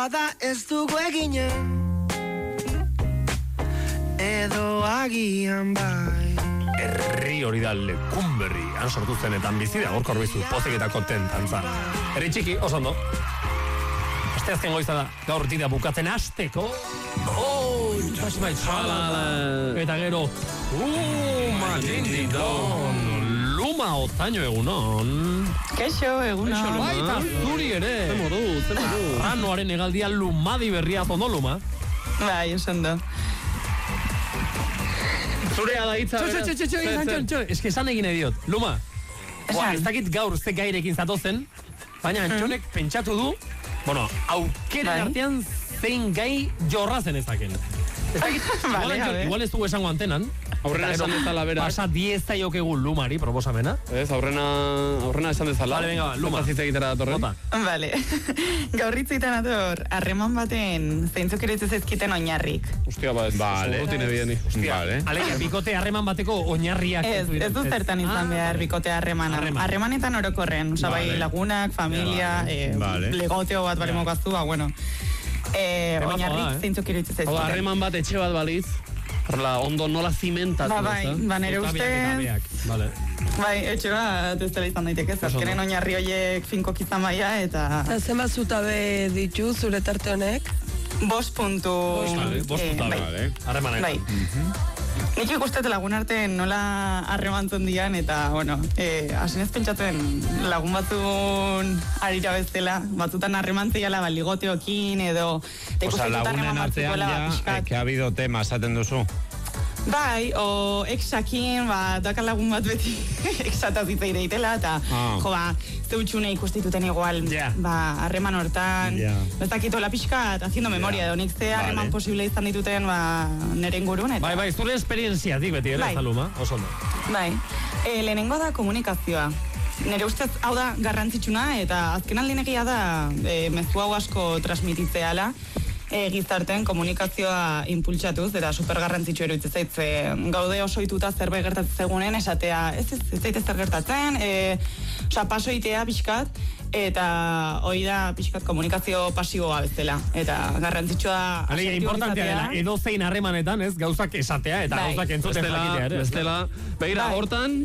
bada ez dugu eginen edo agian bai. Herri hori da Lekunberri, han sortu zenetan bizi da, gorko horbizu, pozik eta kontentantza. Herri txiki, oso ondo. Aste azken goiza da, gaur tira bukatzen asteko. Touch my chalala. Eta gero, malindidon. Luma otaino egunon. Kaixo, egunon. Baita zuri ere. Zemodu. Ranoaren egaldia lumadi berria zondo luma. Bai, esan da. Zurea da hitza. Txo. Eske esan egin ediot. Luma. Ez dakit gaur ze gairekin zatozen, baina Antxonek pentsatu du, aukeren artean zein gai jorra zen ezaken. Ez dakit, igual ez dugu esango antenan. Aurrena esan dezala bera. Pasa 10 zaiokegu Lumari proposamena. Ez, aurrena esan dezala. Vale, venga, Luma. Zitza egitera datorren. Vale. Gaurritzitan ator, harreman baten zeintzuk ere ezkiten oinarrik. Ostia, vale. Rutin ebieni. Vale. Alegia, bikote harreman bateko oinarriak. Ez du zertan izan behar bikote harremana. Harremanetan orokorren, bai lagunak, familia, legoteo bat bale mokaztu, bueno. Oinarrik zeintzuk ere ezkiten. Harreman bat etxe bat baliz. Horrela, ondo nola zimentatu. Nere ustez. Bai, etxe bat ez dela izan daiteke. Azkenen oinarri horiek finkok izan baia eta... Zenbat zutabe ditu zure tarte honek? 5 puntu... 5 puntu, harremanetan. Bai. Nik ikustet lagun arte nola harremantzen dian eta, asinez pentsatzen lagun batzun arira bezala, batzutan harremantzeiala ligoteokin edo... Osa, lagunen artean ja, que ha habido tema, esaten duzu? Bai, o exakin, doakal lagun bat beti exataz itzaire itela, eta, zeutxune ikustituten igual, harreman hortan, ez dakitola pixkat, haciendo memoria, edo nik ze harreman posible izan dituten, nere ingurun, eta... Bai, zure esperientzia dik beti, ere, Zaluma, oso ondo. Bai, lehenengo da komunikazioa. Nere ustez, hau da garrantzitsuna, eta azken aldin egia da, mezu hau asko transmititzeala, gizarten komunikazioa impultsatuz, eta supergarrantzitsu eruditzen zaitze, gaude oso ituta zerbait gertatzen zegunen, esatea, ez zaite zer gertatzen, paso itea pixkat, eta hori da pixkat komunikazio pasiboa bezala, eta garrantzitsua... Alegia, importantea dela, edo zein harremanetan, ez, gauzak esatea, eta gauzak entzuten jakitea, ere? Bestela, begira, hortan,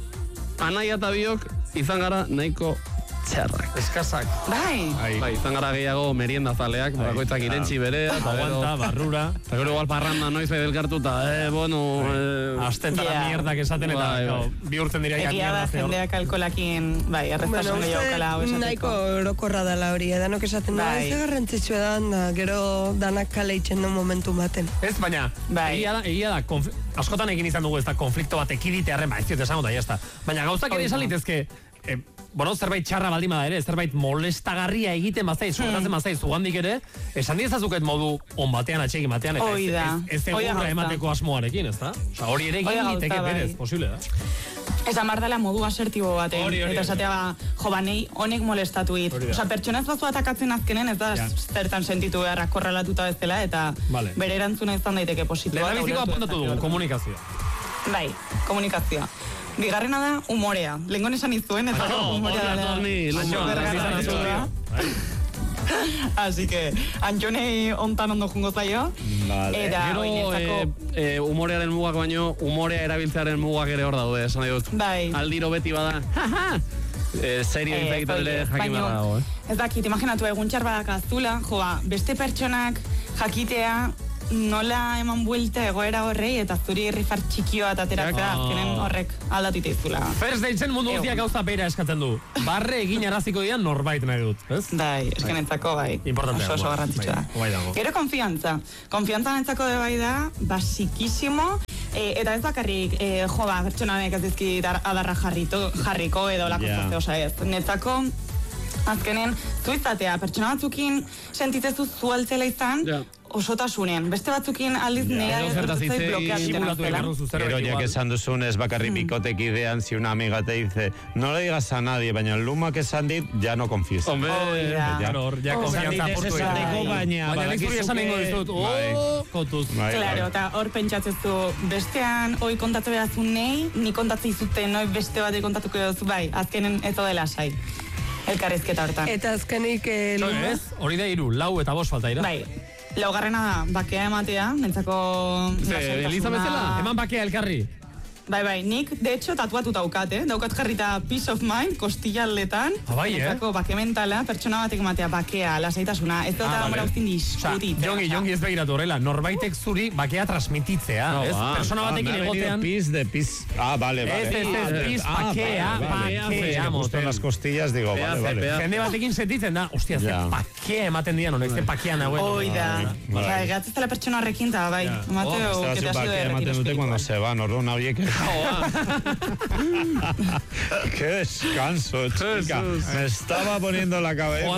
anaia eta biok izan gara nahiko txarrak. Eskazak. Bai, izan gara gehiago merienda zaleak, bakoitzak irentzi berea, aguanta, barrura. Eta gero igual parranda noiz bai delkartu, eta, astetara mierdak esaten, eta bihurtzen dira egia da, jendeak alkolakin, erreztasun gehiago kala hau esateko. Nahiko orokorra dela hori, edanok esaten da, ez garrantzitsua da, gero danak kale itxen duen momentu baten. Ez, baina, egia da, askotan egin izan dugu ez da, konflikto bat ekidite harrema, ez diot esango da, jazta. Baina gauzak ere esan litezke, zerbait txarra baldin bada ere, zerbait molestagarria egiten bazaiz, suertatzen bazaiz, zugandik ere, esan diezazuket modu on batean, atxegin batean, eta ez egurra emateko asmoarekin, ez da? Osa, hori ere egin liteke berez, posible da? Esan bardala modu asertibo baten, eta esatea nei honek molestatu hit. Osa, pertsona ez bazu atakatzen azkenen, ez da zertan sentitu beharrak korrelatuta bezala, eta bere erantzuna izan daiteke positiboa. Lehendabiziko apuntatu dugu, komunikazioa. Bai, komunikazioa. Bigarrena da, humorea. Lehengon esan izuen, ez da humorea dela. Así que, Antxonei ontan ondo jungo zaio. Eta, gero, humorearen mugak baino, humorea erabiltzearen mugak ere hor daude, esan nahi dut. Aldiro beti bada. Serio infektu ere jakin bada dago, Ez dakit, imaginatu egun txar badak azula, beste pertsonak jakitea, nola eman buelta egoera horrei eta zuri rifar txikioa eta ateratzea azkenen horrek aldatu iteizula. First deitzen mundu guztiak gauza bera eskatzen du. Barre egin araziko dian norbait nahi dut, ez? Bai, eskenentzako bai. Importantea. Oso garrantzitsua da. Gero konfiantza. Konfiantza nentzako de bai da, basikisimo, eta ez bakarrik, pertsonanek ez dizkit adarra jarriko edo lakozazte osa ez. Netzako, azkenen, zuizatea, pertsona batzukin sentitzezu zualtzela izan, osotasunen. Beste batzukin aldiz nea zertazitzei Pero ya que esan duzun ez bakarri bikotek idean, si una amiga te dice, no le digas a nadie, baina Luma que esan dit, ya no confieso. Hombre, ya konfianza apurtu baina nik zuri esan ingo dizut, kontuz. Claro, eta hor pentsatzezu, bestean hoi kontatu behazun nei, ni kontatze izuten, noi beste bat kontatuko duzu, bai, azkenen ez dela sai. elkarrizketa hortan. Eta azkenik... Hori da 3, 4 eta 5 falta dira. Bai. Laugarrena da, bakea ematea, nentzako... Eliza bezala? Eman bakea elkarri. Bai, nik, de hecho, tatuatuta daukat, daukat jarrita peace of mind, kostillaldetan. Nentzako bake mentala, pertsona batek ematea, bakea, lasaitasuna, ez dut amara guztin diskutitzea. Jongi ez begiratu horrela, norbaitek zuri bakea transmititzea, ez? Persona batekin egotean... Peace. Vale. Peace, bakea. Justo en las costillas, digo, vale. Jende batekin sentitzen da, hostia, ez bakea ematen dian, ez bakea nagoen. Oida. Gatzeztela pertsona horrekin, eta bai, emateo, que te ha sido de retiro espiritual. Cuando se van, orduan hauiek... Qué descanso, chica. Me estaba poniendo la cabeza.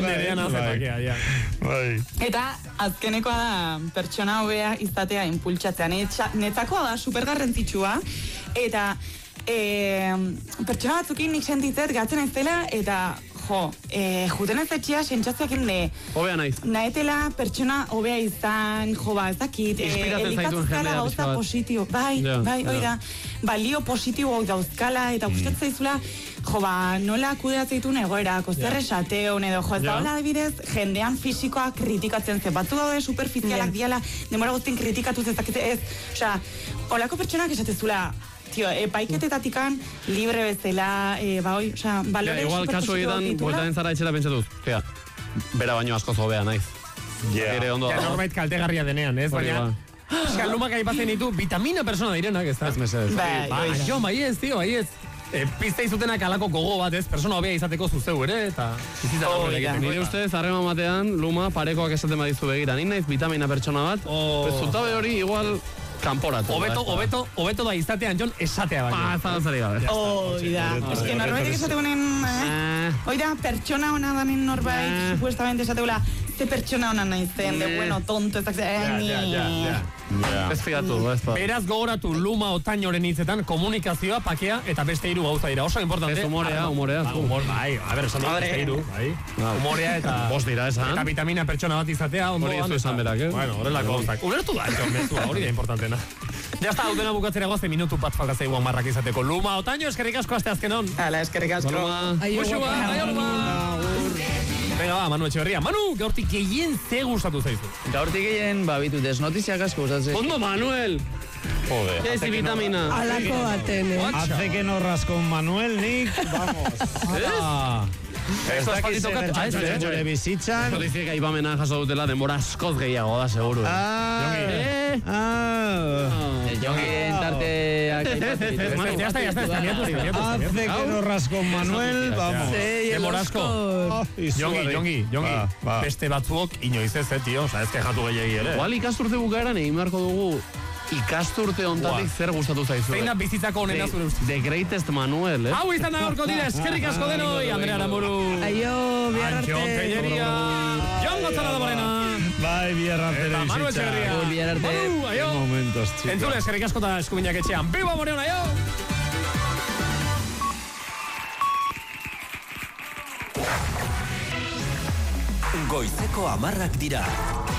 Eta azkenekoa da pertsona hobea izatea impultsatzea. Netzakoa da supergarrantzitsua eta pertsona batzukin nik sentitzet gatzen ez dela eta juten ez etxea sentsazioak hobea naiz. Naetela pertsona hobea izan, ez dakit, elikatzkala gauza positibo. Bai, oida, balio positibo dauzkala, eta gustatzen zaizula, nola kudeatzen dituen egoerak, zer esateun edo, ez da hola adibidez, jendean fisikoa kritikatzen zen, batzu daude superficialak diala, demora guztien kritikatu zezakete ez, holako pertsonak esatezula, epaiketetatik libre bezala, balore igual kasu egiten, bueltaren zara etxera pentsatuz, bera baino asko zobea naiz. Norbait kaltegarria denean, ez? Baina, lumak aipatzen ditu, vitamina persona direnak, ez da? Ez mesedez. Bai ez, tío, bai ez. Pizta izutenak alako gogo bat, ez? Persona hobea izateko zuzeu ere, eta... Nire ustez, harrema batean, luma parekoak esaten badizu begira. Nin naiz vitamina pertsona bat, zutabe hori igual... kanporatu. Hobeto da izatean, Jon, esatea baina. Zalantzari gabe. Oida. Ez que norbaitek esate honen... Oida, pertsona hona danen norbait, supuestamente esateula, ze pertsona hona nahizen, de bueno, tonto, ez da... Ez figatu, ez da. Beraz gogoratu Luma Otañoren hitzetan komunikazioa, pakea eta beste 3 gauza dira. Oso importante. Ez humorea. Bai, a ver, esan dut beste 3. Humorea eta... Bost dira, esan. Eta vitamina pertsona bat izatea, ondo... Hori ez esan berak, Bueno, horrelako gauzak. Ulertu da, Jon, mezua, hori da importantena. Ya está, dena bukatzera goazte minutu bat falta zaigu marrak izateko. Luma Otaño, eskerrik asko aste azkenon. Hala, eskerrik asko. Venga, va, Manu Etxeberria. Manu, gaurtik gehien ze gustatu zaizu? Gaurtik gehien, bitu, desnotiziak asko gustatzen. Ondo, Manuel! Joder. ¿Qué es vitamina? Alako baten, Hace que no rasco un Manuel, Nick. Vamos. Ez dakit zer bizitzan. Eso dice que aipamena jaso dutela denbora askoz gehiago da, seguro. Jongien tarteak... Ya está. Hace que no rasco un Manuel, vamos. Denbora asko. Jongi, beste batzuok inoiz ez, tío. Ez kejatu gehiagi ere. Igual ikasturte bukaeran egin beharko dugu ikasturte ontatik zer gustatu zaizu. Zein da bizitzako onena zure ustez? The Greatest Manuel, Hau izan da gaurko dira, eskerrik asko denoi, Andrea Aramburu. Aio, bihar arte. Jon Telleria. Jon Gonzalo da Morena. Bai, bihar arte. Eta Manu Etxeberria. Bihar arte. Manu, aio. Momentos, chicos. Entzule, eskerrik asko eta eskuminak etxean. Biba Moreon, aio. Goizeko 10 dira.